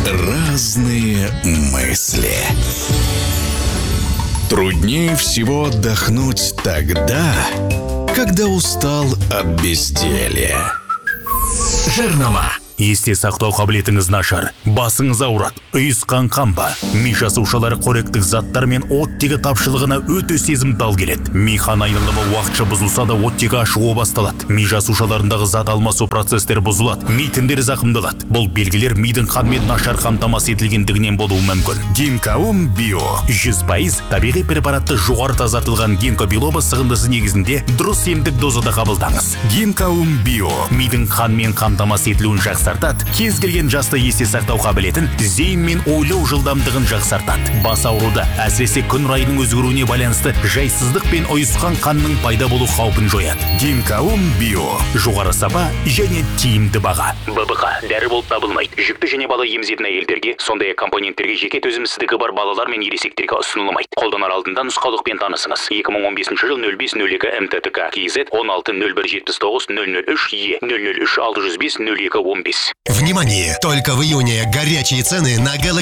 Разные мысли. Труднее всего отдохнуть тогда, когда устал от безделья. Жарнама. Есте сақтау қабілетіңіз нашар, басыңыз ауырат, ұйысқан қанба. Ми жасушалары қоректік заттар мен оттегі тапшылығына өте сезімтал келеді. Михан айналымы уақытша бұзылса да оттегі ашуы басталады. Ми жасушаларындағы зат алмасу процестері бұзылады. Ми тіндері зақымдалады. Бұл белгілер мидың қанмен нашар қамтамасыз етілгендігінен болуы мүмкін. Гинкаум био 100% табиғи препаратты жоғары тазартылған гинко билоба сығындысы негізінде дұрыс емдік дозада қабылдаңыз. Гинкаум био мидың қанмен қамтамасыз етілуін жақсартады. Кез келген жаста есте сақтау қабілетін, зейін мен ойлау жылдамдығын жақсартады. Бас ауруды, әсіресе күн райының өзгеруіне байланысты жайсыздық пен ұйысқан қанның пайда болу қаупін жояды. Гинкаум био жоғары сапа және тиімді баға. ББХ дәрі болып табылмайды. Жүкті және бала емізетін әйелдерге, сондай-ақ компоненттерге жеке төзімсіздігі бар балалар мен ересектерге ұсынылмайды. Қолданар алдында нұсқаулықпен танысыңыз. 2015 жыл 0502 МТТК КЗ 16-0179-003 Е 003-605-02-15. Внимание! Только в июне горячие цены на